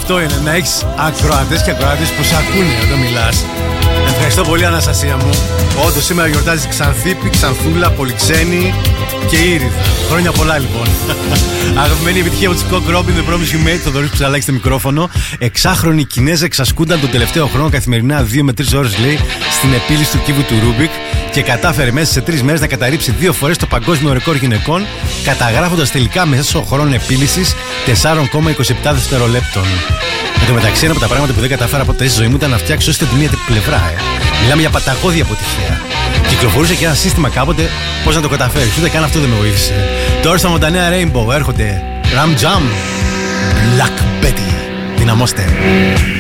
Αυτό είναι, να έχεις ακροατές και ακροατές που σε ακούνε όταν μιλάς. Ευχαριστώ πολύ, Αναστασία μου. Όντως σήμερα γιορτάζει Ξανθήπη, Ξανθούλα, Πολυξένη και Ήριδα. Χρόνια πολλά λοιπόν. Αγαπημένη επιτυχία από τους Cock Robin, The Promise You Made, το Θοδωρής Ψαλάκη στο μικρόφωνο. Εξάχρονοι Κινέζοι εξασκούνταν τον τελευταίο χρόνο καθημερινά 2 με 3 ώρες, λέει, στην επίλυση του κύβου του Ρούμπικ και κατάφερε μέσα σε 3 μέρες να καταρρύψει 2 φορές το παγκόσμιο ρεκόρ γυναικών, καταγράφοντας τελικά μέσα στο χρόνο επίλυσης 4,27 δευτερολέπτων. Εν τω μεταξύ, ένα από τα πράγματα που δεν κατάφερα ποτέ στη ζωή μου ήταν να φτιάξω έστω τη μία πλευρά. Μιλάμε για παταγώδη αποτυχία. Κυκλοφορούσε και ένα σύστημα κάποτε, πώς να το καταφέρεις. Ούτε καν αυτό δεν με βοήθησε. Τώρα στα Μοντανέα Rainbow έρχονται Ram Jam, Black Betty. Δυναμώστε.